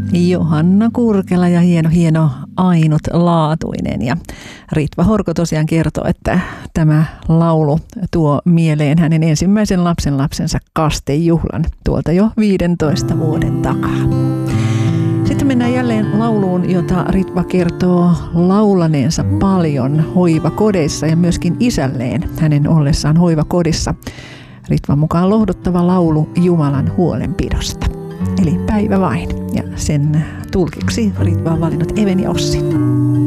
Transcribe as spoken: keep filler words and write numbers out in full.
Johanna Kurkela ja hieno, hieno ainutlaatuinen. Ja Ritva Horko tosiaan kertoo, että tämä laulu tuo mieleen hänen ensimmäisen lapsen lapsensa kastejuhlan tuolta jo viidentoista vuoden takaa. Sitten mennään jälleen lauluun, jota Ritva kertoo laulaneensa paljon hoivakodeissa ja myöskin isälleen hänen ollessaan hoivakodissa. Ritvan mukaan lohduttava laulu Jumalan huolenpidosta. Eli Päivä vain. Ja sen tulkiksi Ritva on valinnut Even ja Ossi.